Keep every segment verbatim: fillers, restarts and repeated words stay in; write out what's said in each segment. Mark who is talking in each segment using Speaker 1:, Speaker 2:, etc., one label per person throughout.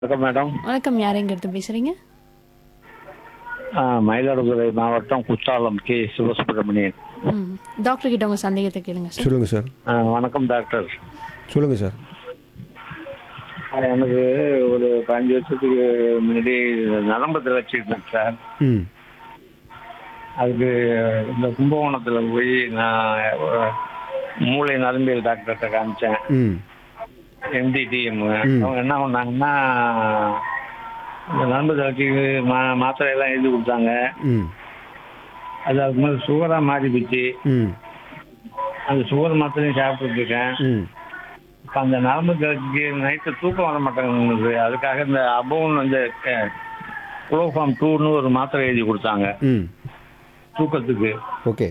Speaker 1: வணக்கம் மேடம்.
Speaker 2: வணக்கம். யார் எங்கிருந்து பேசுறீங்க?
Speaker 1: ஆ, மயிலாடுதுறை மாவட்டம் குற்றாலம் கே சிவசுப்பிரமணியன்.
Speaker 2: ம். டாக்டர் கிட்ட உங்க சந்தேகத்தை கேளுங்க சார்.
Speaker 3: சொல்லுங்கள் சார்.
Speaker 1: ஆ, வணக்கம் டாக்டர்.
Speaker 3: சொல்லுங்கள் சார்.
Speaker 1: ஆ, எனக்கு ஒரு பதினஞ்சு வருஷத்துக்கு முன்னாடி நரம்பு தளர்ச்சி இருந்தேன் சார்.
Speaker 3: ம்
Speaker 1: அதுக்கு இந்த கும்பகோணத்தில் போய் நான் ஒரு மூளை நரம்பியல் டாக்டர்கிட்ட காமிச்சேன்.
Speaker 3: ம்
Speaker 1: எம்டிடிஎம்.
Speaker 3: ம்.
Speaker 1: அவங்க என்ன பண்ணாங்கன்னா இந்த நரம்பு தளர்ச்சிக்கு மா மாத்திரையெல்லாம் எழுதி கொடுத்தாங்க.
Speaker 3: ம்
Speaker 1: அது அதுக்கு மேலே சுகராக மாறி போச்சு.
Speaker 3: ம்
Speaker 1: அந்த சுகர் மாத்திரையும் சாப்பிட்டுட்டு இருக்கேன்.
Speaker 3: ம்
Speaker 1: இப்போ அந்த நரம்பு தளர்ச்சிக்கு நைட்டு தூக்கம் வர மாட்டேங்குது. அதுக்காக இந்த அபோன் வந்து குளோஃபார்ம் டூன்னு ஒரு மாத்திரை எழுதி கொடுத்தாங்க
Speaker 3: ம்
Speaker 1: தூக்கத்துக்கு.
Speaker 3: ஓகே.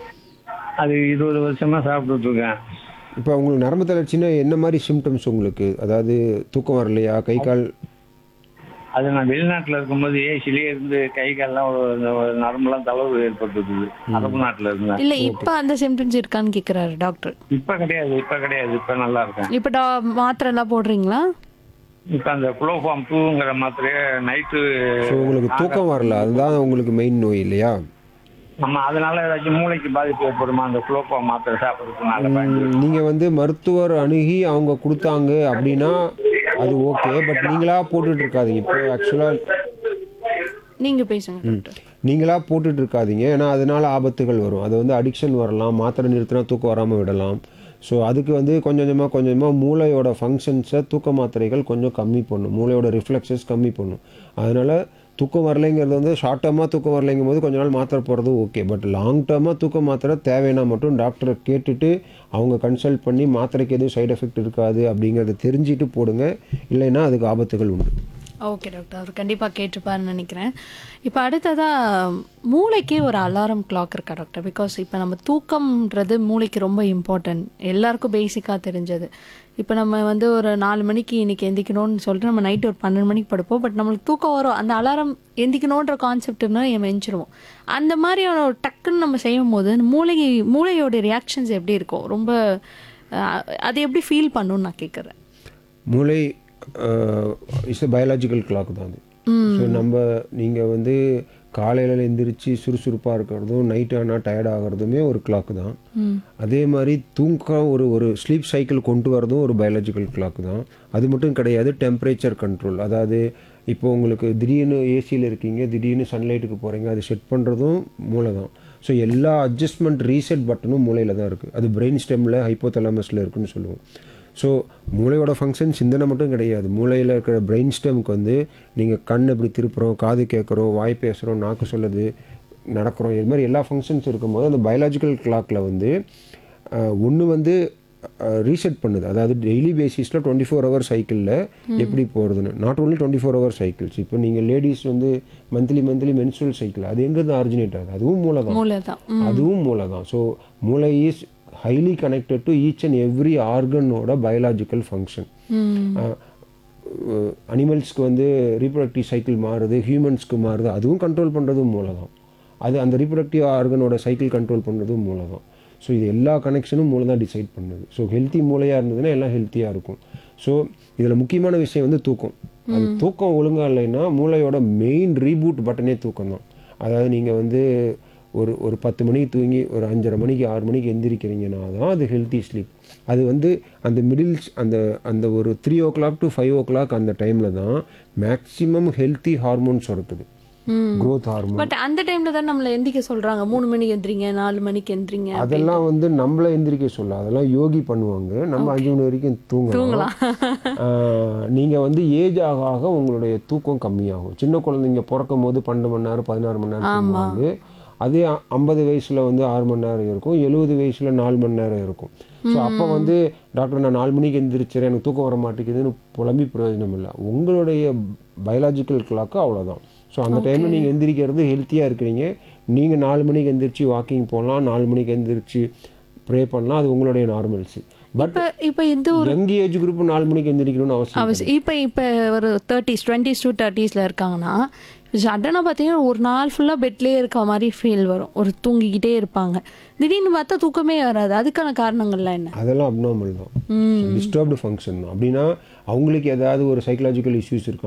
Speaker 1: அது இருபது வருஷமா சாப்பிட்டுட்டு இருக்கேன்.
Speaker 3: இப்போ உங்களுக்கு நரம்பு தளர்ச்சின்னா என்ன மாதிரி சிம்டம்ஸ் உங்களுக்கு? அதாவது தூக்கம் வரலையா, கை கால்?
Speaker 1: அது நான் வெளிநாட்டில் இருக்கும்போது ஏசிலேயே இருந்து கை கால்லாம் ஒரு ஒரு நரம்புலாம் தளர்வு ஏற்பட்டுருக்குது. அரபு நாட்டில் இருந்தேன்.
Speaker 2: இல்ல இப்ப அந்த சிம்டம்ஸ் இருக்கான்னு கேக்குறாரு டாக்டர்.
Speaker 1: இப்போ கிடையாது, இப்போ கிடையாது, இப்போ நல்லா இருக்கேன்.
Speaker 2: இப்ப டா மாத்திரை எல்லாம் போடுறீங்களா?
Speaker 1: இப்போ அந்த குளோஃபார்ம் டூங்கிற மாத்திரையை நைட்டு.
Speaker 3: ஸோ உங்களுக்கு தூக்கம் வரல, அதுதான் உங்களுக்கு மெயின் நோய் இல்லையா?
Speaker 1: நம்ம அதனால ஏதாச்சும் மூளைக்கு பாதிப்பு ஏற்படுமா அந்த குளோஃபார்ம் மாத்திரை சாப்பிட்றதுனால?
Speaker 3: நீங்கள் வந்து மருத்துவர் அணுகி அவங்க கொடுத்தாங்க அப்படின்னா அது ஓகே. பட் நீங்களாக போட்டுட்டு இருக்காதீங்க. இப்போ ஆக்சுவலாக
Speaker 2: நீங்க பேசுங்க டாக்டர்.
Speaker 3: நீங்களாக போட்டுட்டு இருக்காதீங்க. ஏன்னா அதனால ஆபத்துகள் வரும். அது வந்து அடிக்ஷன் வரலாம். மாத்திரை நிறுத்தினா தூக்கம் வராமல் விடலாம். ஸோ அதுக்கு வந்து கொஞ்சம் கொஞ்சமாக கொஞ்சம் கொஞ்சமாக மூளையோட ஃபங்க்ஷன்ஸை தூக்க மாத்திரைகள் கொஞ்சம் கம்மி பண்ணும். மூளையோட ரிஃப்ளெக்ஸஸ் கம்மி பண்ணும். அதனால் தூக்கம் வரலைங்கிறது வந்து ஷார்ட் டேர்மாக தூக்கம் வரலைங்கும் போது கொஞ்ச நாள் மாத்திரை போடுறது ஓகே. பட் லாங் டேர்மாக தூக்க மாத்திரை தேவைன்னா மட்டும் டாக்டரை கேட்டுட்டு அவங்க கன்சல்ட் பண்ணி மாத்திரைக்கு எதுவும் சைடு எஃபெக்ட் இருக்காது அப்படிங்கிறத தெரிஞ்சுட்டு போடுங்க. இல்லைன்னா அதுக்கு ஆபத்துகள் உண்டு.
Speaker 2: Okay doctor. அவர் கண்டிப்பா கேட்டுப்பாருன்னு நினைக்கிறேன். இப்போ அடுத்ததா மூளைக்கே ஒரு அலாரம் கிளாக் இருக்கா டாக்டர்? பிகாஸ் இப்போ நம்ம தூக்கம்ன்றது மூளைக்கு ரொம்ப இம்பார்ட்டன்ட், எல்லாருக்கும் பேசிக்காக தெரிஞ்சது. இப்போ நம்ம வந்து ஒரு நாலு மணிக்கு இன்னைக்கு எந்திக்கணும்னு சொல்லிட்டு நம்ம நைட்டு ஒரு பன்னெண்டு மணிக்கு படுப்போம். பட் நம்மளுக்கு தூக்கம் வரும், அந்த அலாரம் எந்திக்கணுன்ற கான்செப்ட்னா நம்ம எஞ்சிருவோம். அந்த மாதிரியான ஒரு டக்குன்னு நம்ம செய்யும் போது மூளை மூளையோட ரியாக்ஷன்ஸ் எப்படி இருக்கும்? ரொம்ப அஹ், அது எப்படி ஃபீல் பண்ணுன்னு நான் கேட்குறேன்.
Speaker 3: மூளை இட்ஸ் பயாலஜிக்கல் கிளாக் தான் அது. ஸோ நம்ம நீங்கள் வந்து காலையில் எந்திரிச்சு சுறுசுறுப்பாக இருக்கிறதும் நைட் ஆனால் டயர்ட் ஆகிறதுமே ஒரு கிளாக் தான். அதே மாதிரி தூக்கம் ஒரு ஒரு ஸ்லீப் சைக்கிள் கொண்டு வரதும் ஒரு பயாலஜிக்கல் கிளாக் தான். அது மட்டும் கிடையாது, டெம்பரேச்சர் கண்ட்ரோல். அதாவது இப்போ உங்களுக்கு திடீர்னு ஏசியில் இருக்கீங்க, திடீர்னு சன்லைட்டுக்கு போகிறீங்க, அது செட் பண்ணுறதும் மூளை தான். ஸோ எல்லா அட்ஜஸ்ட்மெண்ட் ரீசெட் பட்டனும் மூளையில் தான் இருக்குது. அது பிரெயின் ஸ்டெம்மில் ஹைப்போதலாமஸில் இருக்குன்னு சொல்லுவோம். ஸோ மூளையோட ஃபங்க்ஷன் சிந்தனை மட்டும் கிடையாது. மூளையில் இருக்கிற பிரெயின் ஸ்டெம்க்கு வந்து நீங்கள் கண் எப்படி திருப்புறோம், காது கேட்குறோம், வாய் பேசுகிறோம், நாக்கு சொல்லுது, நடக்கிறோம், இது மாதிரி எல்லா ஃபங்க்ஷன்ஸ் இருக்கும்போது அந்த பயாலஜிக்கல் கிளாக்கில் வந்து ஒன்று வந்து ரீசெட் பண்ணுது. அதாவது டெய்லி பேசிஸில் டுவெண்ட்டி ஃபோர் ஹவர் சைக்கிளில் எப்படி போகிறதுன்னு. Not only twenty four hour cycles. இப்போ நீங்கள் லேடிஸ் வந்து மந்த்லி மந்த்லி மென்சுரல் சைக்கிள், அது எங்கேருந்து ஆரிஜினேட் ஆகுது? அதுவும் மூளை தான்.
Speaker 2: மூளை தான்.
Speaker 3: அதுவும் மூளை தான். ஸோ மூளை is highly connected to each and every organ ஓட biological function. அனிமல்ஸ்க்கு வந்து ரீப்ரொடக்டிவ் சைக்கிள் மாறுது, ஹியூமன்ஸ்க்கு மாறுது, அதுவும் கண்ட்ரோல் பண்ணுறதும் மூளை தான். அது அந்த ரீப்ரொடக்டிவ் ஆர்கனோட சைக்கிள் கண்ட்ரோல் பண்ணுறதும் மூளை தான். ஸோ இது எல்லா கனெக்ஷனும் மூளை தான் டிசைட் பண்ணுது. ஸோ ஹெல்த்தி மூளையாக இருந்ததுன்னா எல்லாம் ஹெல்த்தியாக இருக்கும். ஸோ இதில் முக்கியமான விஷயம் வந்து தூக்கம். அது தூக்கம் ஒழுங்காக இல்லைன்னா மூளையோட மெயின் ரீபூட் பட்டனே தூக்கம் தான். அதாவது நீங்கள் வந்து ஒரு ஒரு பத்து மணிக்கு தூங்கி ஒரு அஞ்சரை மணிக்கு ஆறு மணிக்கு எந்திரிக்கிறீங்கன்னா தான் அது ஹெல்த்தி ஸ்லீப். அது வந்து அந்த மிடில்ஸ் அந்த அந்த ஒரு three O clock to five O clock அந்த டைமில் தான் மேக்ஸிமம் ஹெல்த்தி ஹார்மோன்ஸ் இருக்குது, க்ரோத் ஹார்மோன்.
Speaker 2: பட் அந்த டைம்ல தான் நம்மள எந்திரிக்க சொல்றாங்க, மூணு மணிக்கு எந்திரிங்க, நாலு மணிக்கு எந்திரிங்க.
Speaker 3: அதெல்லாம் வந்து நம்மளை எந்திரிக்க சொல்ல, அதெல்லாம் யோகி பண்ணுவாங்க. நம்ம அஞ்சு மணி வரைக்கும் தூங்கலாம். நீங்கள் வந்து ஏஜ் ஆக ஆக உங்களுடைய தூக்கம் கம்மியாகும். சின்ன குழந்தைங்க பிறக்கும் போது பன்னெண்டு மணி நேரம் பதினாறு மணி நேரம் தூங்குவாங்க. அதே ஐம்பது வயசில் வந்து ஆறு மணி நேரம் இருக்கும், எழுபது வயசில் நாலு மணி நேரம் இருக்கும். ஸோ அப்போ வந்து டாக்டர் நான் நாலு மணிக்கு எந்திரிச்சிறேன், எனக்கு தூக்கம் வர மாட்டேங்குதுன்னு புலம்பி பிரயோஜனம் இல்லை. உங்களுடைய பயாலஜிக்கல் கிளாக்கு அவ்வளோதான். ஸோ அந்த டைமில் நீங்கள் எந்திரிக்கிறது ஹெல்த்தியாக இருக்கிறீங்க. நீங்கள் நாலு மணிக்கு எந்திரிச்சு வாக்கிங் போகலாம், நாலு மணிக்கு எந்திரிச்சு ப்ரே பண்ணலாம், அது உங்களுடைய நார்மல்ஸு. பட்
Speaker 2: இப்போ இந்த ஒரு
Speaker 3: யங் ஏஜ் குரூப் நாலு மணிக்கு எந்திரிக்கணும்னு அவசியம்.
Speaker 2: அவசியம் இப்போ இப்போ ஒரு தேர்ட்டிஸ் டுவெண்ட்டிஸ் டு தேர்ட்டிஸில் இருக்காங்கன்னா சடனாக பார்த்தீங்கன்னா ஒரு நாள் ஃபுல்லாக பெட்லேயே இருக்க மாதிரி ஃபீல் வரும், ஒரு தூங்கிக்கிட்டே இருப்பாங்க, திடீர்னு பார்த்தா தூக்கமே வராது. அதுக்கான காரணங்கள்லாம் என்ன?
Speaker 3: அதெல்லாம் அப்நார்மல் தான், டிஸ்டர்ப்டு ஃபங்க்ஷன் தான். அப்படின்னா அவங்களுக்கு ஏதாவது ஒரு சைக்கலாஜிக்கல் இஷ்யூஸ் இருக்கா